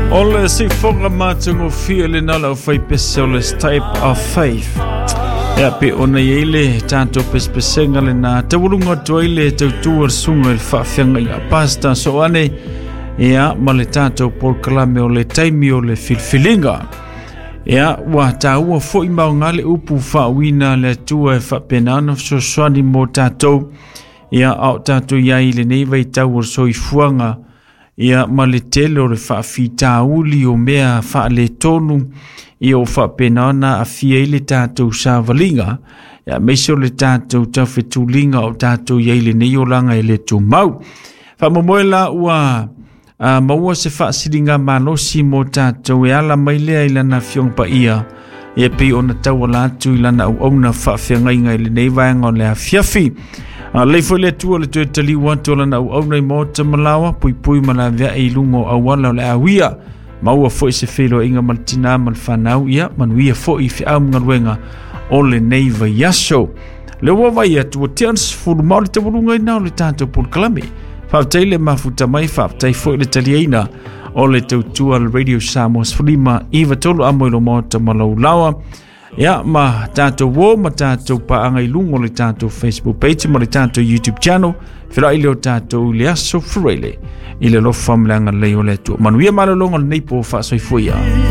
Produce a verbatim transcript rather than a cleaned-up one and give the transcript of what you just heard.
Ole si fonga matungo fiele na la fai pesoles type of faith. Ya pe ona yele tanto pespesenga le na te wulunga toile te tuar sunga il fa fianga ya pasta so ane ya male tanto por kalame ole taimi ole filfilinga. Ya wa ta ua fo ima ngale upu fa wina le tua fa penano so swani mo tato ya au tato ya ile neva i tau so i fuanga ia maletelo le fa fita uli o mea fa le tonu i o fa penana a fia ile tato sa valinga ia meso le tato ta fetulinga o tato ia ile nei o langa ile tu mau fa momoela ua a maua se fa silinga manosi mo tato e ala mailea ila na fiong pa ia ia pe ona tau ala atu ila na au na fa fianga inga ile nei vaenga o le a fiafi a le foi le tua le tu tali wanto la na au nei mo te malawa pui pui mala vea i lungo a wala le awia maua foi se felo inga maltina mal fanau ia manuia foi fi au ngarwenga o le nei va yaso le wa vai atu tians fu mal te bulunga ina le tanto por klame fa tele mafuta mai fa tai foi le taliina o le tu tua radio samos flima iva tolo amoilo mo te malaulawa ya ma tato wo ma tato pa anga ilungo le tato Facebook page ma le tato YouTube channel fira ile o tato le aso frele ile lo famlanga le o le tu manuia malolonga nei po fa so fuia